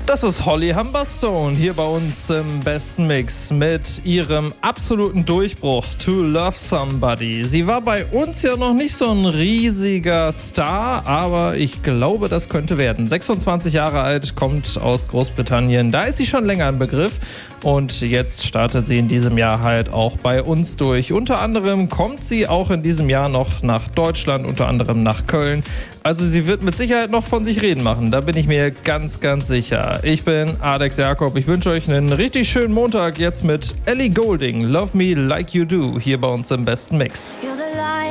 Das ist Holly Humberstone hier bei uns im besten Mix mit ihrem absoluten Durchbruch To Love Somebody. Sie war bei uns ja noch nicht so ein riesiger Star, aber ich glaube, das könnte werden. 26 Jahre alt, kommt aus Großbritannien, da ist sie schon länger im Begriff und jetzt startet sie in diesem Jahr halt auch bei uns durch. Unter anderem kommt sie auch in diesem Jahr noch nach Deutschland, unter anderem nach Köln. Also sie wird mit Sicherheit noch von sich reden machen, da bin ich mir ganz, ganz sicher. Ich bin Alex Jakob, ich wünsche euch einen richtig schönen Montag jetzt mit Ellie Goulding, Love Me Like You Do, hier bei uns im besten Mix. You're